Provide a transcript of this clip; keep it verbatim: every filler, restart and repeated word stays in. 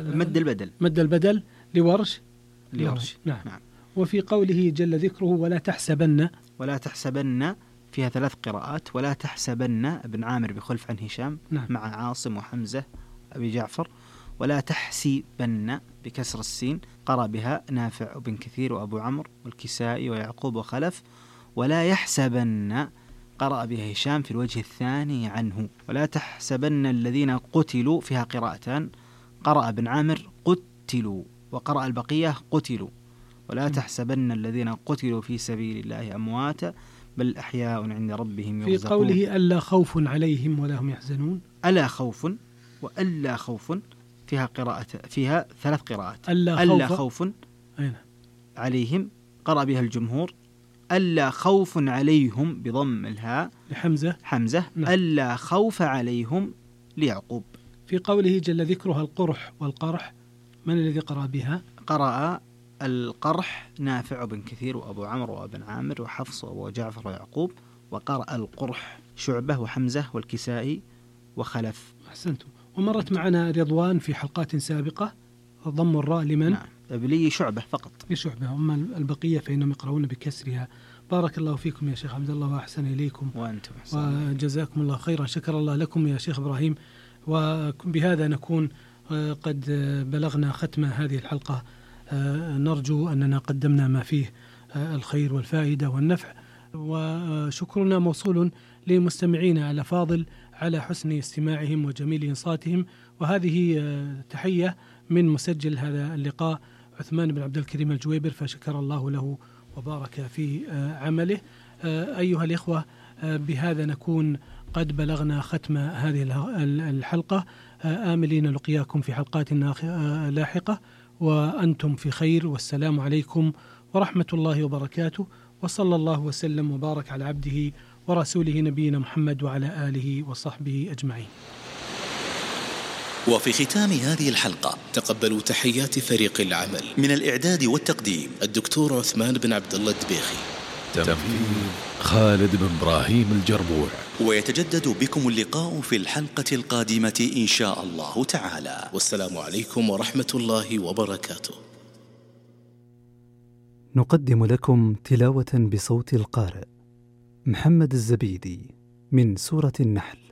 مد البدل مد البدل لورش لورش نعم. نعم. وفي قوله جل ذكره ولا تحسبن، ولا تحسبن فيها ثلاث قراءات. ولا تحسبن ابن عامر بخلف عن هشام نعم. مع عاصم وحمزة أبي جعفر. ولا تحسبن بكسر السين قرأ بها نافع وبن كثير وأبو عمرو والكسائي ويعقوب وخلف. ولا يحسبن قرأ بها هشام في الوجه الثاني عنه. ولا تحسبن الذين قتلوا فيها قراءتان، قرأ ابن عامر قتلوا وقرأ البقية قتلوا. ولا تحسبن الذين قتلوا في سبيل الله أمواتا بل أحياء عند ربهم يرزقون. في قوله ألا خوف عليهم ولا هم يحزنون، ألا خوف وألا خوف فيها قراءة، فيها ثلاث قراءات. ألا, ألا خوف, خوف عليهم قرأ بها الجمهور. ألا خوف عليهم بضم الهاء لحمزة حمزة. نعم. ألا خوف عليهم ليعقوب. في قوله جل ذكرها القرح والقرح، من الذي قرأ بها؟ قرأ القرح نافع بن كثير وأبو عمرو وابن عامر وحفص وأبو جعفر ويعقوب. وقرأ القرح شعبة وحمزة والكسائي وخلف. أحسنتم. ومرت معنا رضوان في حلقات سابقة ضم الراء لمن؟ نعم. لي شعبة فقط. لشعبة، أما البقية فإنهم يقرؤون بكسرها. بارك الله فيكم يا شيخ عبد الله وأحسن إليكم وأنتم وجزاكم الله خيرا. شكر الله لكم يا شيخ إبراهيم. وبهذا نكون قد بلغنا ختم هذه الحلقة. نرجو أننا قدمنا ما فيه الخير والفائدة والنفع، وشكرنا موصول لمستمعينا الأفاضل على حسن استماعهم وجميل إنصاتهم. وهذه تحية من مسجل هذا اللقاء عثمان بن عبد الكريم الجويبر، فشكر الله له وبارك في عمله. أيها الإخوة، بهذا نكون قد بلغنا ختم هذه الحلقة، آملين لقياكم في حلقات لاحقة وأنتم في خير، والسلام عليكم ورحمة الله وبركاته، وصلى الله وسلم وبارك على عبده ورسوله نبينا محمد وعلى آله وصحبه أجمعين. وفي ختام هذه الحلقة تقبلوا تحيات فريق العمل. من الإعداد والتقديم الدكتور عثمان بن عبد الله الدبيخي، تنفيذ خالد بن إبراهيم الجربوع. ويتجدد بكم اللقاء في الحلقة القادمة إن شاء الله تعالى، والسلام عليكم ورحمة الله وبركاته. نقدم لكم تلاوة بصوت القارئ محمد الزبيدي من سورة النحل.